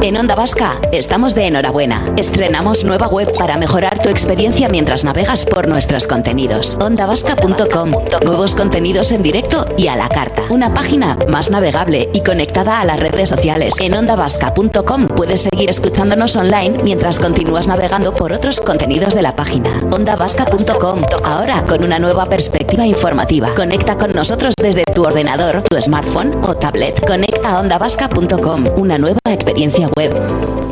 En Onda Vasca estamos de enhorabuena. Estrenamos nueva web para mejorar tu experiencia mientras navegas por nuestros contenidos. ondavasca.com. Nuevos contenidos en directo y a la carta. Una página más navegable y conectada a las redes sociales. En ondavasca.com puedes seguir escuchándonos online mientras continúas navegando por otros contenidos de la página. ondavasca.com. Ahora con una nueva perspectiva informativa. Conecta con nosotros desde tu ordenador, tu smartphone o tablet. Conecta a ondavasca.com. Una nueva experiencia web.